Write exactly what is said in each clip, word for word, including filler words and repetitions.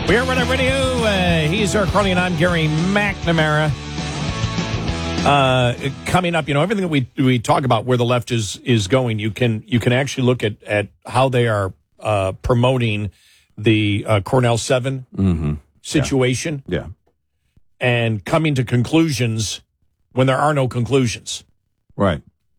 We are Red Radio. Uh, he's Eric Carly, and I'm Gary McNamara. Uh, coming up, you know, everything that we we talk about where the left is is going, you can you can actually look at, at how they are uh, promoting the uh, Cornell seven mm-hmm. situation, yeah. yeah, and coming to conclusions when there are no conclusions. Right.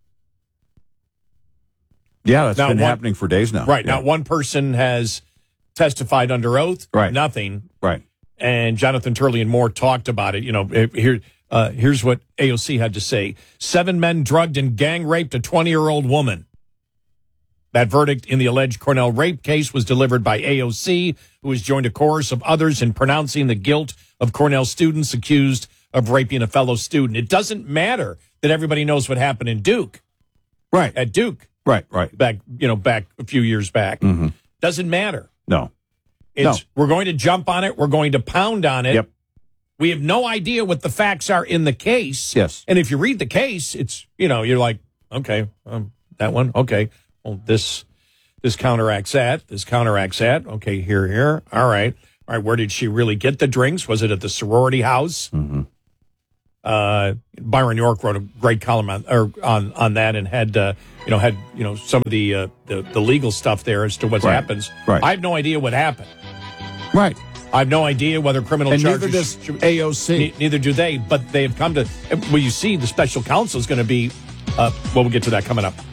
Yeah, that's not been one, happening for days now. Right. Yeah. Not one person has testified under oath. Right. Nothing. Right. And Jonathan Turley and more talked about it. You know, here, uh, here's what A O C had to say. Seven men drugged and gang raped a twenty-year-old woman. That verdict in the alleged Cornell rape case was delivered by A O C, who has joined a chorus of others in pronouncing the guilt of Cornell students accused of raping a fellow student. It doesn't matter that everybody knows what happened in Duke. Right. At Duke. Right, right. Back, you know, back a few years back. Mm-hmm. Doesn't matter. No. It's, no. We're going to jump on it. We're going to pound on it. Yep. We have no idea what the facts are in the case. Yes. And if you read the case, it's, you know, you're like, okay, um, that one, okay. Well, this this counteracts that. This counteracts that. Okay, here, here. All right. All right, where did she really get the drinks? Was it at the sorority house? Mm-hmm. Uh, Byron York wrote a great column on or on, on that and had uh, you know had you know some of the, uh, the the legal stuff there as to what right. happens. Right. I have no idea what happened. Right. I have no idea whether criminal and charges. Neither does should, A O C. Ne- neither do they. But they have come to. Well, you see, the special counsel is going to be. Uh, well, we'll get to that coming up.